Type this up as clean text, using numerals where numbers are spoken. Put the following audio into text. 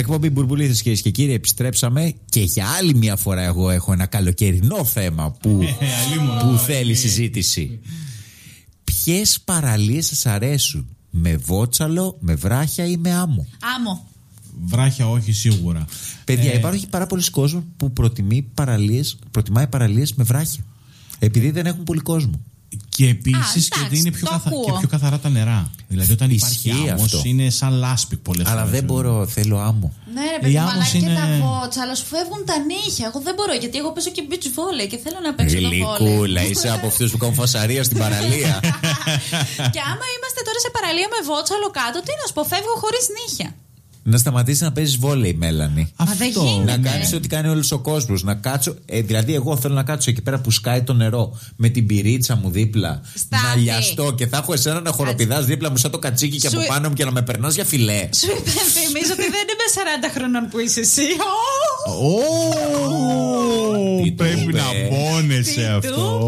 Εκπομπή Μπουρμπουλήθες, κυρίες και κύριοι, επιστρέψαμε και για άλλη μια φορά εγώ έχω ένα καλοκαιρινό θέμα που θέλει συζήτηση. Ποιες παραλίες σας αρέσουν, με βότσαλο, με βράχια ή με άμμο? Άμμο. Βράχια όχι σίγουρα. Παιδιά, υπάρχει πάρα πολλοί κόσμος που προτιμάει παραλίες με βράχια, επειδή δεν έχουν πολύ κόσμο. Και επίσης και ότι είναι πιο καθαρά τα νερά. Δηλαδή όταν υπάρχει άμμος είναι σαν λάσπη πολλές φορές. Αλλά δεν μπορώ, θέλω άμμο. Ναι, ρε παιδί, αλλά και τα βότσαλα σου φεύγουν τα νύχια. Εγώ δεν μπορώ, γιατί εγώ παίζω και beach volley και θέλω να παίξω το volley. Γλυκούλα, είσαι από αυτούς που κάνουν φασαρία στην παραλία. Και άμα είμαστε τώρα σε παραλία με βότσαλο κάτω, τι να σου πω, φεύγω χωρίς νύχια. Να σταματήσει να παίζει βόλεϊ, Μέλανη. Αυτό. Να κάνει ό,τι κάνει όλος ο κόσμος. Να κάτσω. Δηλαδή, εγώ θέλω να κάτσω εκεί πέρα που σκάει το νερό με την πυρίτσα μου δίπλα. Να λιαστώ και θα έχω εσένα να χοροπηδάς δίπλα μου σαν το κατσίκι και από πάνω μου και να με περνάς για φιλέ. Σου υπενθυμίζω ότι δεν είμαι 40 χρονών που είσαι εσύ. Πρέπει να πόνεσαι αυτό.